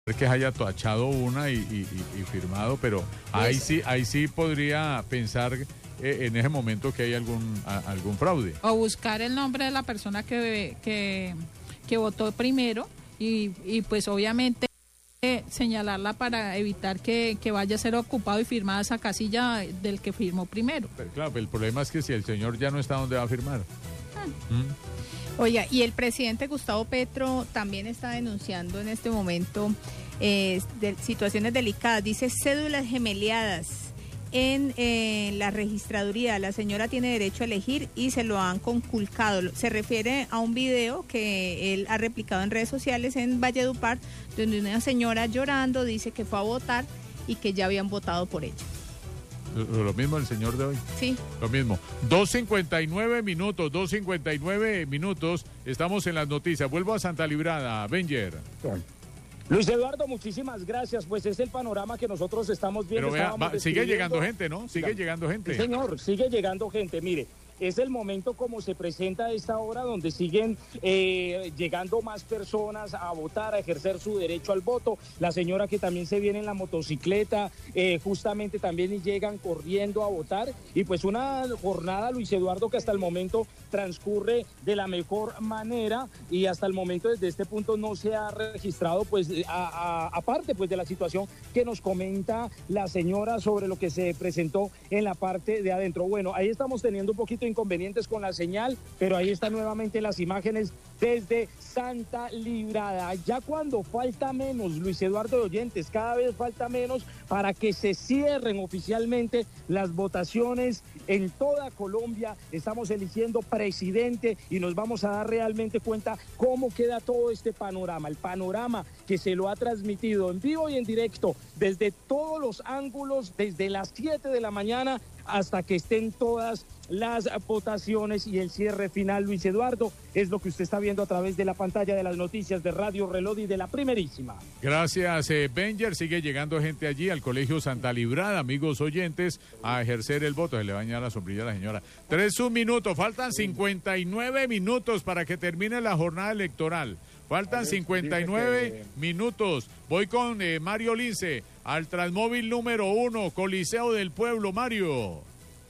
que haya tachado una y firmado, pero ahí sí podría pensar en ese momento que hay algún fraude. O buscar el nombre de la persona que votó primero y pues obviamente señalarla para evitar que vaya a ser ocupado y firmada esa casilla del que firmó primero. Pero claro, el problema es que si el señor ya no está, ¿dónde va a firmar? Oiga, y el presidente Gustavo Petro también está denunciando en este momento situaciones delicadas. Dice cédulas gemeleadas en la registraduría. La señora tiene derecho a elegir y se lo han conculcado. Se refiere a un video que él ha replicado en redes sociales en Valledupar, donde una señora llorando dice que fue a votar y que ya habían votado por ella. Lo mismo el señor de hoy. Sí. Lo mismo. 2:59 minutos. Estamos en las noticias. Vuelvo a Santa Librada. Benger. Luis Eduardo, muchísimas gracias. Pues es el panorama que nosotros estamos viendo. Pero vea, sigue llegando gente, ¿no? Sigue llegando gente. Sí, señor, sigue llegando gente. Mire, es el momento como se presenta a esta hora donde siguen llegando más personas a votar, a ejercer su derecho al voto. La señora que también se viene en la motocicleta, justamente también llegan corriendo a votar. Y pues una jornada, Luis Eduardo, que hasta el momento transcurre de la mejor manera y hasta el momento desde este punto no se ha registrado, pues aparte pues de la situación que nos comenta la señora sobre lo que se presentó en la parte de adentro. Bueno, ahí estamos teniendo un poquito de inconvenientes con la señal, pero ahí están nuevamente las imágenes desde Santa Librada. Ya cuando falta menos, Luis Eduardo de oyentes, cada vez falta menos para que se cierren oficialmente las votaciones en toda Colombia. Estamos eligiendo presidente y nos vamos a dar realmente cuenta cómo queda todo este panorama, el panorama que se lo ha transmitido en vivo y en directo desde todos los ángulos, desde las 7 de la mañana hasta que estén todas las votaciones y el cierre final. Luis Eduardo, es lo que usted está viendo a través de la pantalla de las noticias de Radio Reloj y de la Primerísima. Gracias, Benger. Sigue llegando gente allí al Colegio Santa Librada, amigos oyentes, a ejercer el voto. Se le va a dañar la sombrilla a la señora. 1 minuto, faltan 59 minutos para que termine la jornada electoral. Faltan 59 minutos. Voy con Mario Lince al Transmóvil número 1, Coliseo del Pueblo. Mario.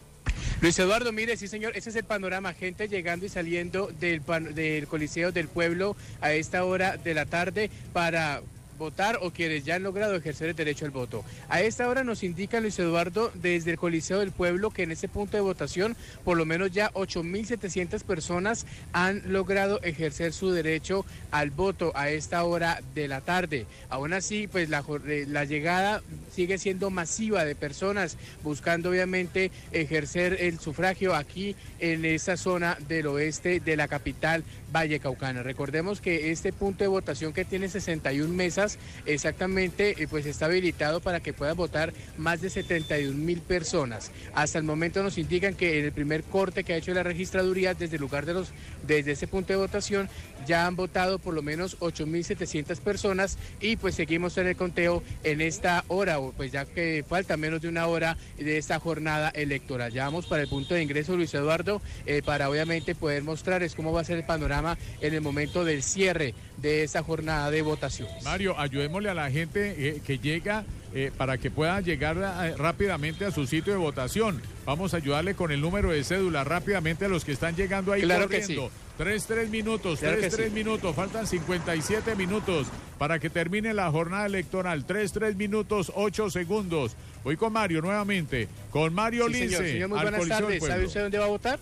Luis Eduardo, mire, sí señor, ese es el panorama, gente llegando y saliendo del Coliseo del Pueblo a esta hora de la tarde para votar o quienes ya han logrado ejercer el derecho al voto. A esta hora nos indica Luis Eduardo desde el Coliseo del Pueblo que en ese punto de votación por lo menos ya 8.700 personas han logrado ejercer su derecho al voto a esta hora de la tarde. Aún así, pues la llegada sigue siendo masiva de personas buscando obviamente ejercer el sufragio aquí en esta zona del oeste de la capital vallecaucana. Recordemos que este punto de votación que tiene 61 mesas exactamente pues está habilitado para que puedan votar más de 71.000 personas. Hasta el momento nos indican que en el primer corte que ha hecho la registraduría desde el lugar desde ese punto de votación ya han votado por lo menos 8.700 personas y pues seguimos en el conteo en esta hora, pues ya que falta menos de una hora de esta jornada electoral. Ya vamos para el punto de ingreso, Luis Eduardo, para obviamente poder mostrarles cómo va a ser el panorama en el momento del cierre de esta jornada de votación. Mario, ayudémosle a la gente que llega para que pueda llegar rápidamente a su sitio de votación. Vamos a ayudarle con el número de cédula rápidamente a los que están llegando ahí claro corriendo. Que sí. 3 minutos, claro 3 minutos, faltan 57 minutos para que termine la jornada electoral. 3 minutos, 8 segundos. Voy con Mario nuevamente, con Mario Lince. Señor, muy buenas tardes. ¿Sabe usted dónde va a votar?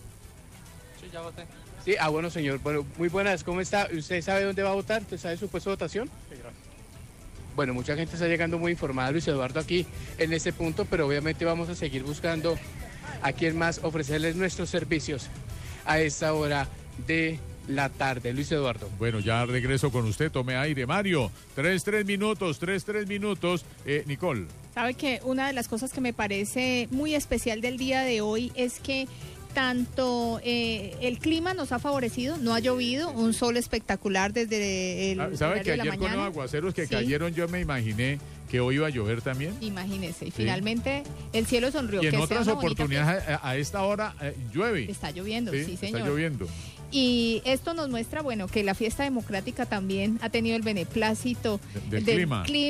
Sí, ya voté. Sí, bueno señor, bueno, muy buenas, ¿cómo está? ¿Usted sabe dónde va a votar? ¿Usted sabe su puesto de votación? Sí, gracias. Bueno, mucha gente está llegando muy informada, Luis Eduardo, aquí en este punto, pero obviamente vamos a seguir buscando a quien más ofrecerles nuestros servicios a esta hora de la tarde. Luis Eduardo. Bueno, ya regreso con usted, tome aire. Mario, 3 minutos, Nicole. Sabe que una de las cosas que me parece muy especial del día de hoy es que tanto el clima nos ha favorecido, no ha llovido, un sol espectacular desde el ¿Sabe que de la ayer mañana? con los aguaceros que Sí. cayeron yo me imaginé que hoy iba a llover también? Imagínese, y Sí. finalmente el cielo sonrió. Y en que sea otras una bonita oportunidades a esta hora llueve. Está lloviendo, sí señor. Está lloviendo. Y esto nos muestra, bueno, que la fiesta democrática también ha tenido el beneplácito del clima.